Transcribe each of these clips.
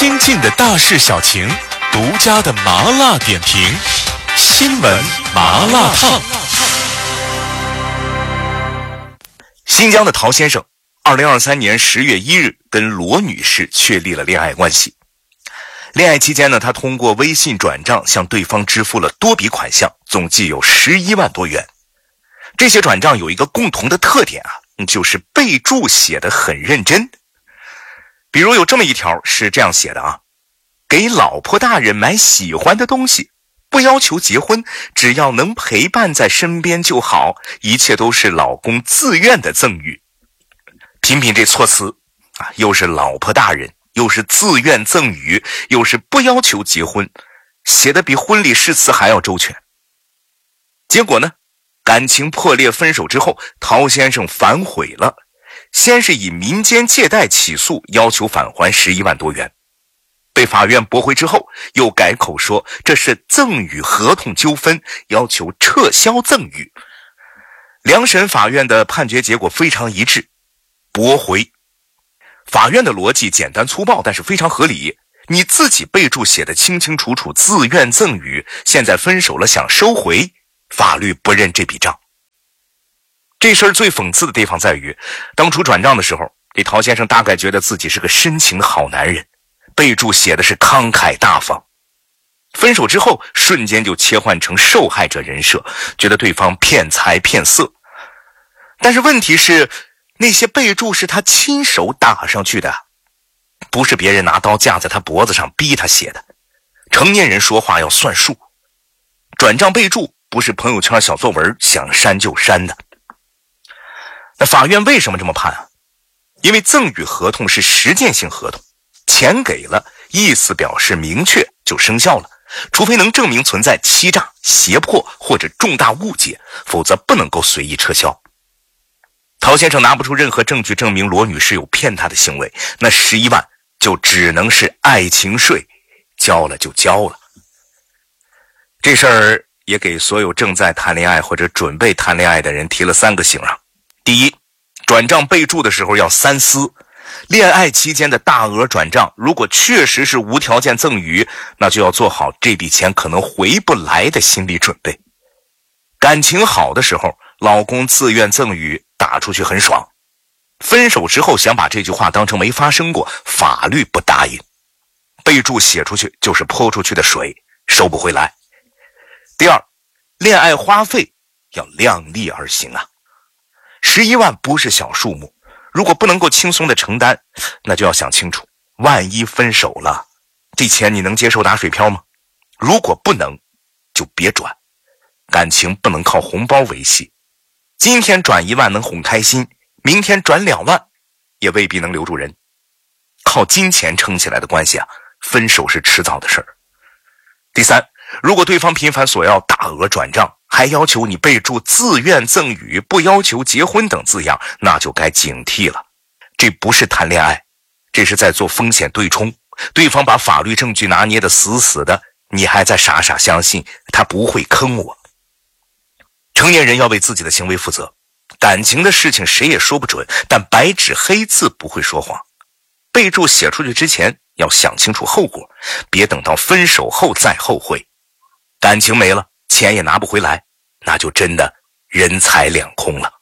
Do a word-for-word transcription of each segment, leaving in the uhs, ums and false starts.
亲近的大事小情，独家的麻辣点评，新闻麻辣烫。新疆的陶先生二零二三年十月一日跟罗女士确立了恋爱关系。恋爱期间呢，他通过微信转账向对方支付了多笔款项，总计有十一万多元。这些转账有一个共同的特点啊，就是备注写得很认真。比如有这么一条是这样写的啊：给老婆大人买喜欢的东西，不要求结婚，只要能陪伴在身边就好，一切都是老公自愿的赠与。品品这措辞啊，又是老婆大人，又是自愿赠与，又是不要求结婚，写的比婚礼誓词还要周全。结果呢，感情破裂分手之后，陶先生反悔了，先是以民间借贷起诉，要求返还十一万多元，被法院驳回之后，又改口说这是赠与合同纠纷，要求撤销赠与。两审法院的判决结果非常一致，驳回。法院的逻辑简单粗暴，但是非常合理。你自己备注写得清清楚楚，自愿赠与，现在分手了想收回，法律不认这笔账。这事儿最讽刺的地方在于，当初转账的时候，这陶先生大概觉得自己是个深情的好男人，备注写的是慷慨大方。分手之后，瞬间就切换成受害者人设，觉得对方骗财骗色。但是问题是，那些备注是他亲手打上去的，不是别人拿刀架在他脖子上逼他写的。成年人说话要算数，转账备注不是朋友圈小作文，想删就删的。那法院为什么这么判啊？因为赠与合同是实践性合同，钱给了，意思表示明确就生效了，除非能证明存在欺诈、胁迫或者重大误解，否则不能够随意撤销。陶先生拿不出任何证据证明罗女士有骗他的行为，那十一万就只能是爱情税，交了就交了。这事儿也给所有正在谈恋爱或者准备谈恋爱的人提了三个醒啊。第一，转账备注的时候要三思，恋爱期间的大额转账如果确实是无条件赠与，那就要做好这笔钱可能回不来的心理准备。感情好的时候，老公自愿赠与打出去很爽，分手之后想把这句话当成没发生过，法律不答应。备注写出去就是泼出去的水，收不回来。第二，恋爱花费要量力而行啊。十一万不是小数目，如果不能够轻松的承担，那就要想清楚，万一分手了，这钱你能接受打水漂吗？如果不能，就别转。感情不能靠红包维系，今天转一万能哄开心，明天转两万也未必能留住人。靠金钱撑起来的关系啊，分手是迟早的事儿。第三，如果对方频繁索要大额转账，还要求你备注自愿赠与，不要求结婚等字样，那就该警惕了。这不是谈恋爱，这是在做风险对冲。对方把法律证据拿捏得死死的，你还在傻傻相信他不会坑我。成年人要为自己的行为负责，感情的事情谁也说不准，但白纸黑字不会说谎。备注写出去之前要想清楚后果，别等到分手后再后悔。感情没了，钱也拿不回来，那就真的人财两空了。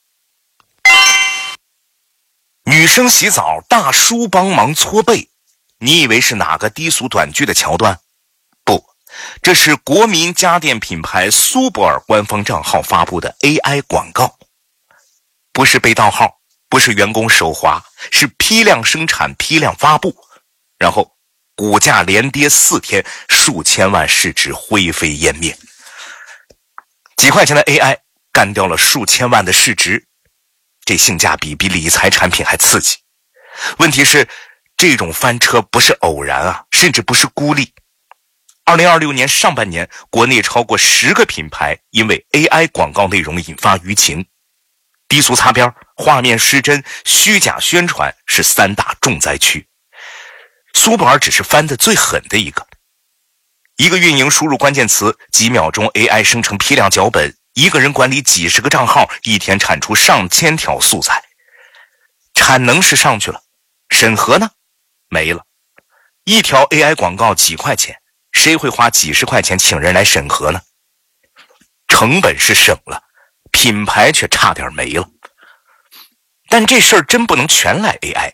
女生洗澡，大叔帮忙搓背，你以为是哪个低俗短剧的桥段？不，这是国民家电品牌苏泊尔官方账号发布的 A I 广告。不是被盗号，不是员工手滑，是批量生产批量发布，然后股价连跌四天，数千万市值灰飞烟灭。几块钱的 A I 干掉了数千万的市值，这性价比比理财产品还刺激。问题是，这种翻车不是偶然啊，甚至不是孤立。二零二六年上半年，国内超过十个品牌因为 A I 广告内容引发舆情。低俗擦边、画面失真、虚假宣传是三大重灾区。苏泊尔只是翻得最狠的一个。一个运营输入关键词，几秒钟 A I 生成批量脚本，一个人管理几十个账号，一天产出上千条素材。产能是上去了，审核呢？没了。 一条 A I 广告几块钱，谁会花几十块钱请人来审核呢？成本是省了，品牌却差点没了。但这事儿真不能全赖 A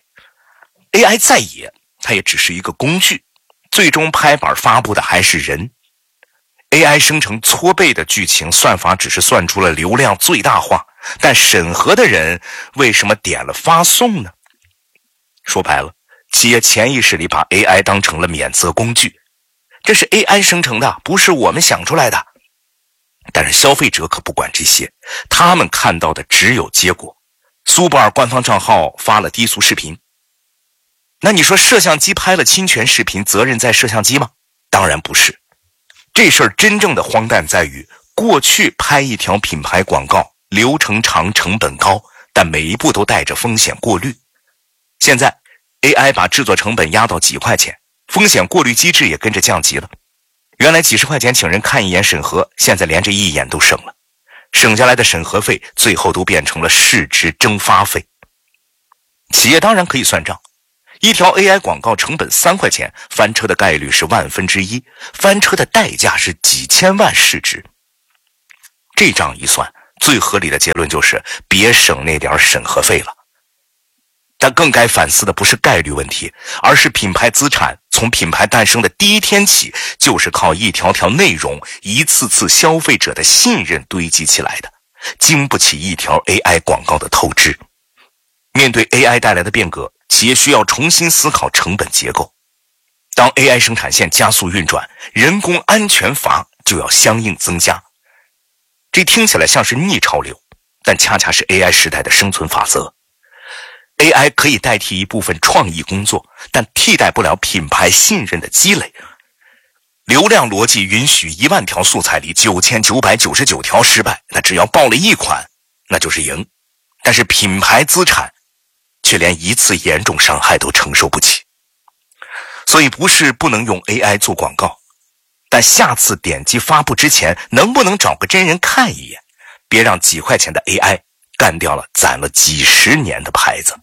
I，A I 再野，它也只是一个工具，最终拍板发布的还是人。A I 生成搓背的剧情，算法只是算出了流量最大化，但审核的人为什么点了发送呢？说白了，企业潜意识里把 A I 当成了免责工具，这是 A I 生成的，不是我们想出来的。但是消费者可不管这些，他们看到的只有结果。苏泊尔官方账号发了低俗视频，那你说摄像机拍了侵权视频，责任在摄像机吗？当然不是。这事儿真正的荒诞在于，过去拍一条品牌广告流程长成本高，但每一步都带着风险过滤。现在 A I 把制作成本压到几块钱，风险过滤机制也跟着降级了。原来几十块钱请人看一眼审核，现在连这一眼都省了，省下来的审核费最后都变成了市值蒸发费。企业当然可以算账，一条 A I 广告成本三块钱，翻车的概率是万分之一，翻车的代价是几千万市值。这账一算，最合理的结论就是别省那点审核费了。但更该反思的不是概率问题，而是品牌资产从品牌诞生的第一天起，就是靠一条条内容、一次次消费者的信任堆积起来的，经不起一条 A I 广告的透支。面对 A I 带来的变革，企业需要重新思考成本结构。当 A I 生产线加速运转，人工安全阀就要相应增加。这听起来像是逆潮流，但恰恰是 A I 时代的生存法则。A I 可以代替一部分创意工作，但替代不了品牌信任的积累。流量逻辑允许一万条素材里九千九百九十九条失败，那只要爆了一款，那就是赢。但是品牌资产却连一次严重伤害都承受不起。所以不是不能用 A I 做广告，但下次点击发布之前，能不能找个真人看一眼，别让几块钱的 A I 干掉了攒了几十年的牌子。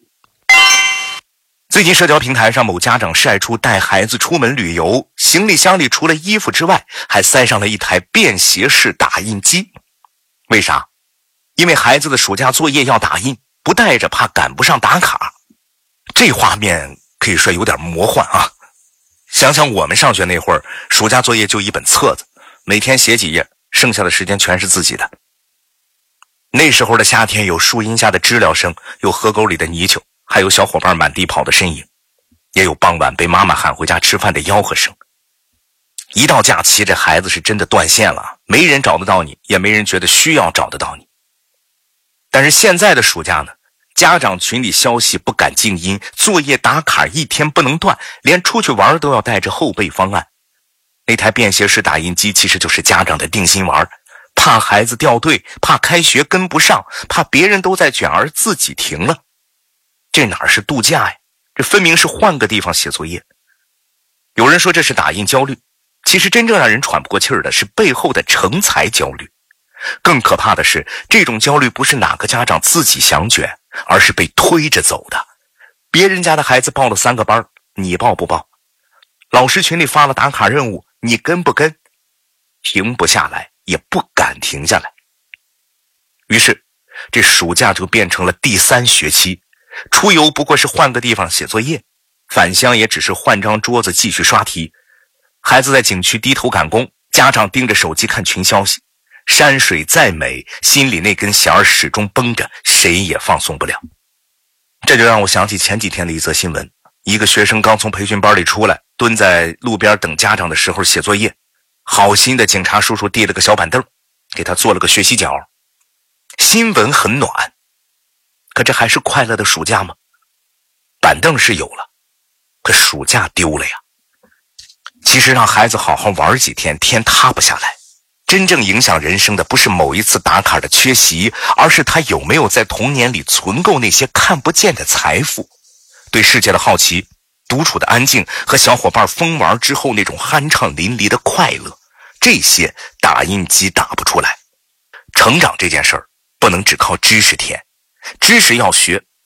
最近社交平台上某家长晒出带孩子出门旅游，行李箱里除了衣服之外，还塞上了一台便携式打印机。为啥？因为孩子的暑假作业要打印，不带着怕赶不上打卡。这画面可以说有点魔幻啊！想想我们上学那会儿，暑假作业就一本册子，每天写几页，剩下的时间全是自己的。那时候的夏天，有树荫下的知了声，有河沟里的泥鳅，还有小伙伴满地跑的身影，也有傍晚被妈妈喊回家吃饭的吆喝声。一到假期，这孩子是真的断线了，没人找得到你，也没人觉得需要找得到你。但是现在的暑假呢，家长群里消息不敢静音，作业打卡一天不能断，连出去玩都要带着后备方案。那台便携式打印机其实就是家长的定心丸，怕孩子掉队，怕开学跟不上，怕别人都在卷而自己停了。这哪是度假呀？这分明是换个地方写作业。有人说这是打印焦虑，其实真正让人喘不过气儿的是背后的成才焦虑。更可怕的是，这种焦虑不是哪个家长自己想卷，而是被推着走的。别人家的孩子报了三个班，你报不报？老师群里发了打卡任务，你跟不跟？停不下来，也不敢停下来。于是这暑假就变成了第三学期，出游不过是换个地方写作业，返乡也只是换张桌子继续刷题。孩子在景区低头赶工，家长盯着手机看群消息。山水再美，心里那根弦儿始终绷着，谁也放松不了。这就让我想起前几天的一则新闻，一个学生刚从培训班里出来，蹲在路边等家长的时候写作业，好心的警察叔叔递了个小板凳，给他做了个学习角。新闻很暖，可这还是快乐的暑假吗？板凳是有了，可暑假丢了呀。其实让孩子好好玩几天，天塌不下来。真正影响人生的不是某一次打卡的缺席，而是他有没有在童年里存够那些看不见的财富。对世界的好奇，独处的安静，和小伙伴疯玩之后那种酣畅淋漓的快乐，这些打印机打不出来。成长这件事儿不能只靠知识填，知识要学，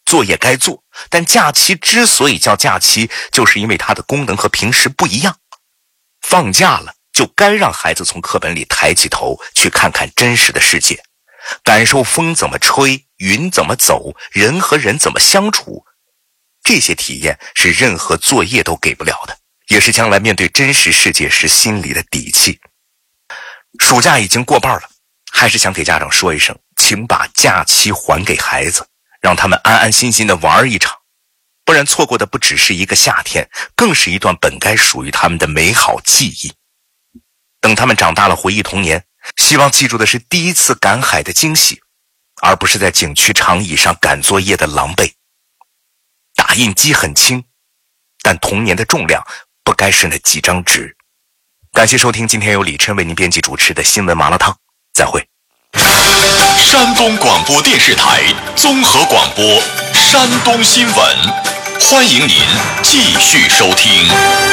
作业该做，但假期之所以叫假期，就是因为它的功能和平时不一样。放假了，就该让孩子从课本里抬起头，去看看真实的世界，感受风怎么吹，云怎么走，人和人怎么相处。这些体验是任何作业都给不了的，也是将来面对真实世界时心里的底气。暑假已经过半了，还是想给家长说一声，请把假期还给孩子，让他们安安心心的玩一场，不然错过的不只是一个夏天，更是一段本该属于他们的美好记忆。等他们长大了回忆童年，希望记住的是第一次赶海的惊喜，而不是在景区长椅上赶作业的狼狈。打印机很轻，但童年的重量不该是那几张纸。感谢收听今天由李琛为您编辑主持的新闻麻辣烫，再会。 山东广播电视台综合广播山东新闻，欢迎您继续收听。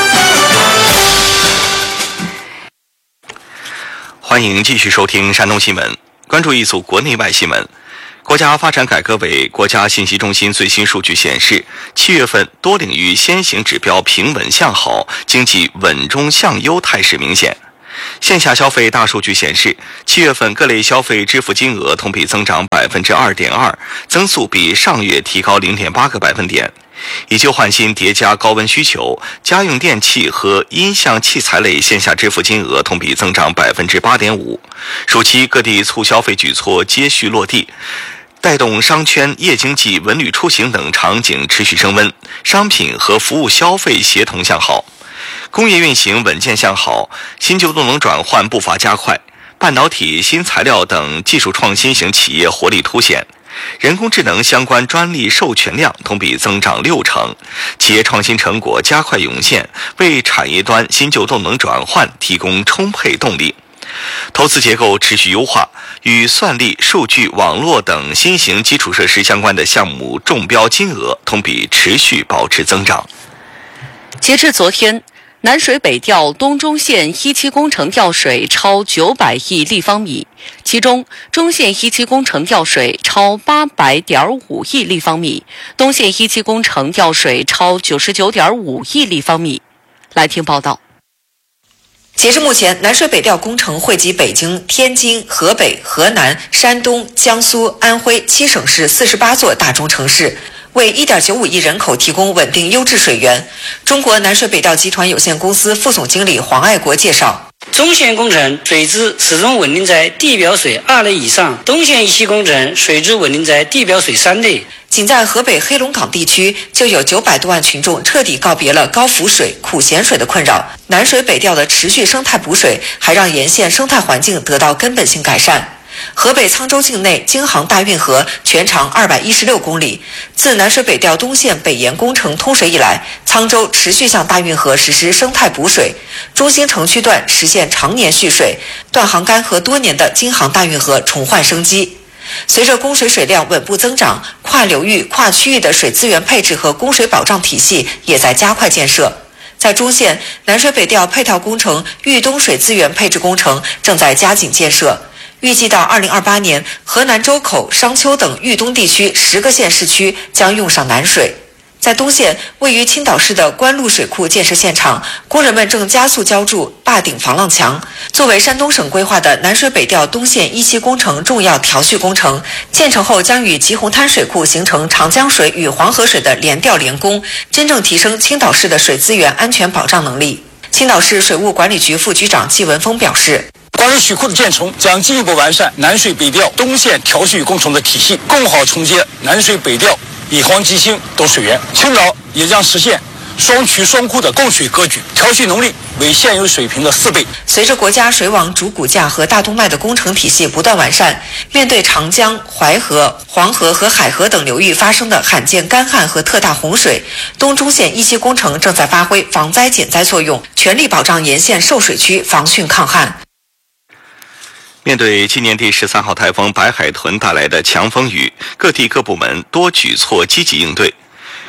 欢迎继续收听山东新闻，关注一组国内外新闻。国家发展改革委国家信息中心最新数据显示，七月份多领域先行指标平稳向好，经济稳中向优态势明显。线下消费大数据显示，七月份各类消费支付金额同比增长 百分之二点二， 增速比上月提高 零点八个百分点。以旧换新叠加高温需求，家用电器和音像器材类线下支付金额同比增长 百分之八点五。 暑期各地促消费举措接续落地，带动商圈、夜经济、文旅出行等场景持续升温，商品和服务消费协同向好，工业运行稳健向好，新旧动能转换步伐加快，半导体、新材料等技术创新型企业活力凸显。人工智能相关专利授权量同比增长六成，企业创新成果加快涌现，为产业端新旧动能转换提供充沛动力。投资结构持续优化，与算力、数据、网络等新型基础设施相关的项目中标金额同比持续保持增长。 截至昨天，南水北调东中线一期工程调水超九百亿立方米，其中中线一期工程调水超八百点五亿立方米，东线一期工程调水超九十九点五亿立方米。来听报道。 截至目前，南水北调工程惠及北京、天津、河北、河南、山东、江苏、安徽七省市四十八座大中城市，为 一点九五亿人口提供稳定优质水源。中国南水北调集团有限公司副总经理黄爱国介绍， 中线工程水质始终稳定在地表水二类以上，东线一期工程水质稳定在地表水三类。 仅在河北黑龙岗地区，就有九百多万群众彻底告别了高浮水、苦咸水的困扰。南水北调的持续生态补水，还让沿线生态环境得到根本性改善。河北沧州境内京杭大运河全长二百一十六公里，自南水北调东线北延工程通水以来，沧州持续向大运河实施生态补水，中心城区段实现常年蓄水，断航干涸多年的京杭大运河重焕生机。随着供水水量稳步增长，跨流域、跨区域的水资源配置和供水保障体系也在加快建设。在中线，南水北调配套工程豫东水资源配置工程正在加紧建设，预计到二零二八年，河南周口、商丘等豫东地区十个县市区将用上南水。在东线，位于青岛市的关路水库建设现场，工人们正加速浇筑坝顶防浪墙。作为山东省规划的南水北调东线一期工程重要调蓄工程，建成后将与吉红滩水库形成长江水与黄河水的联调联供，真正提升青岛市的水资源安全保障能力。青岛市水务管理局副局长季文峰表示， 关路水库的建成将进一步完善南水北调东线调蓄工程的体系，更好承接南水北调以黄集兴等水源。青岛也将实现双渠双库的供水格局，调蓄能力为现有水平的四倍。 随着国家水网主骨架和大动脉的工程体系不断完善，面对长江、淮河、黄河和海河等流域发生的罕见干旱和特大洪水，东中线一期工程正在发挥防灾减灾作用，全力保障沿线受水区防汛抗旱。 面对今年第十三号台风白海豚带来的强风雨，各地各部门多举措积极应对。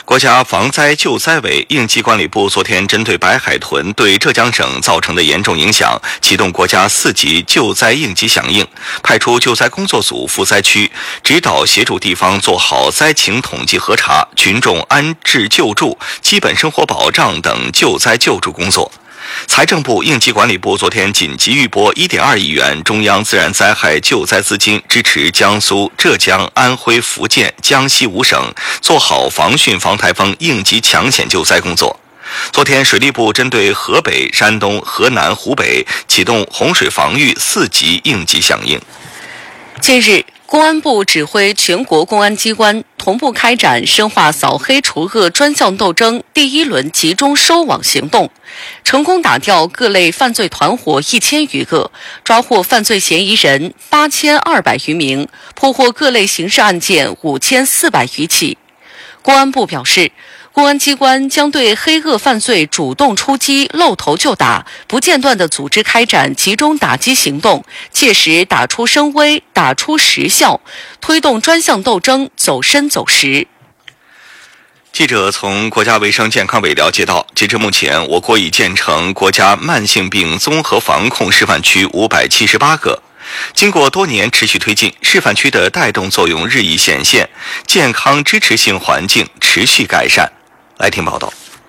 国家防灾救灾委应急管理部昨天针对白海豚对浙江省造成的严重影响，启动国家四级救灾应急响应，派出救灾工作组赴灾区，指导协助地方做好灾情统计核查、群众安置救助、基本生活保障等救灾救助工作。财政部、应急管理部昨天紧急预拨 一点二亿元中央自然灾害救灾资金，支持江苏、浙江、安徽、福建、江西五省做好防汛防台风应急抢险救灾工作。昨天，水利部针对河北、山东、河南、湖北启动洪水防御四级应急响应。 近日，公安部指挥全国公安机关同步开展深化扫黑除恶专项斗争第一轮集中收网行动，成功打掉各类犯罪团伙一千余个，抓获犯罪嫌疑人八千二百余名，破获各类刑事案件五千四百余起。公安部表示，公安机关将对黑恶犯罪主动出击、露头就打，不间断地组织开展集中打击行动，切实打出声威、打出实效，推动专项斗争走深走实。 记者从国家卫生健康委了解到，截至目前，我国已建成国家慢性病综合防控示范区五百七十八个。经过多年持续推进，示范区的带动作用日益显现，健康支持性环境持续改善。来听报道。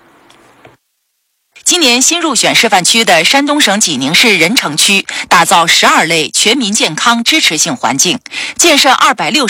今年新入选示范区的山东省济宁市任城区，打造十二类全民健康支持性环境，建设二百六